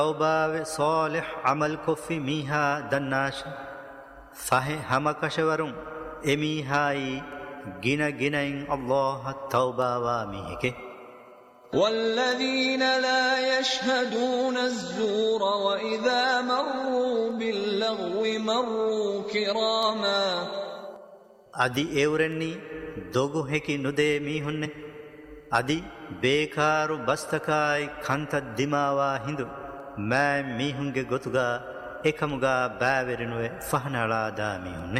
තෞබාවේ සෝලිහ් අමල් කොෆි මීහා දන්නාශ ෆහේ හමකෂවරුන් එමීහායි ගින ගිනයින් අල්ලාහ් තෞබාවා මීහකේ والذين لا يشهدون الزور وإذا مروا باللغو مروا كراما අදි එවරෙන්නි දොගු හෙකි නුදේ මීහුන්නේ අදි බේකාරු බස්තකායි කන්ත දිමාවා හිඳු මෑ මීහුන්ගේ ගොතුගා එකමුගා බෑවෙරිනුවේ ෆහනලා දා මීහුන්නේ